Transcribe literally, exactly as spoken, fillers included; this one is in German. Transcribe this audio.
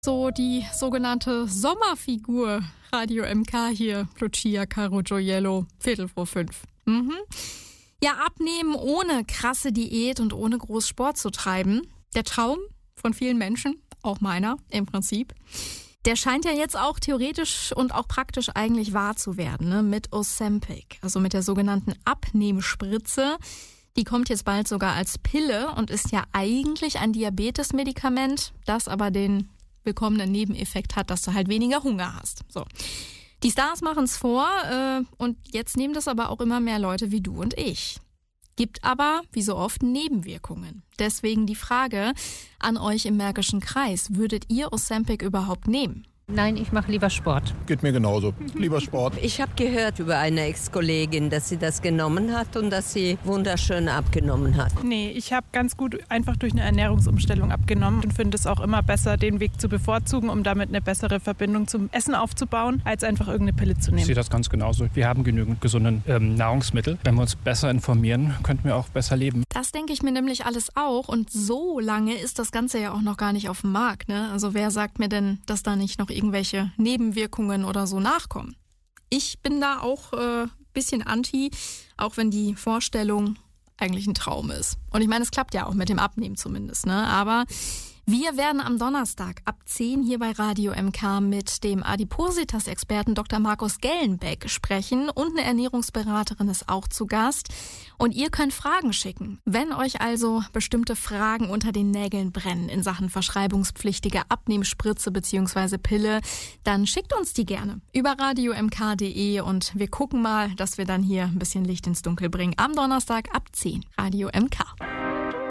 So die sogenannte Sommerfigur. Radio M K hier, Lucia Caro Gioiello, Viertel vor fünf. Mhm. Ja, abnehmen ohne krasse Diät und ohne groß Sport zu treiben. Der Traum von vielen Menschen, auch meiner im Prinzip. Der scheint ja jetzt auch theoretisch und auch praktisch eigentlich wahr zu werden, ne? Mit Ozempic, also mit der sogenannten Abnehmspritze. Die kommt jetzt bald sogar als Pille und ist ja eigentlich ein Diabetesmedikament, das aber den willkommenen Nebeneffekt hat, dass du halt weniger Hunger hast. So. Die Stars machen es vor äh, und jetzt nehmen das aber auch immer mehr Leute wie du und ich. Gibt aber, wie so oft, Nebenwirkungen. Deswegen die Frage an euch im Märkischen Kreis. Würdet ihr Ozempic überhaupt nehmen? Nein, ich mache lieber Sport. Geht mir genauso. Lieber Sport. Ich habe gehört über eine Ex-Kollegin, dass sie das genommen hat und dass sie wunderschön abgenommen hat. Nee, ich habe ganz gut einfach durch eine Ernährungsumstellung abgenommen und finde es auch immer besser, den Weg zu bevorzugen, um damit eine bessere Verbindung zum Essen aufzubauen, als einfach irgendeine Pille zu nehmen. Ich sehe das ganz genauso. Wir haben genügend gesunde ähm, Nahrungsmittel. Wenn wir uns besser informieren, könnten wir auch besser leben. Das denke ich mir nämlich alles auch. Und so lange ist das Ganze ja auch noch gar nicht auf dem Markt, ne? Also wer sagt mir denn, dass da nicht noch irgendwelche Nebenwirkungen oder so nachkommen? Ich bin da auch ein äh, bisschen anti, auch wenn die Vorstellung eigentlich ein Traum ist. Und ich meine, es klappt ja auch mit dem Abnehmen zumindest, ne? Aber wir werden am Donnerstag ab zehn hier bei Radio M K mit dem Adipositas-Experten Doktor Markus Gellenbeck sprechen und eine Ernährungsberaterin ist auch zu Gast. Und ihr könnt Fragen schicken. Wenn euch also bestimmte Fragen unter den Nägeln brennen in Sachen verschreibungspflichtige Abnehmspritze bzw. Pille, dann schickt uns die gerne über radio m k punkt d e und wir gucken mal, dass wir dann hier ein bisschen Licht ins Dunkel bringen. Am Donnerstag ab zehn. Radio M K.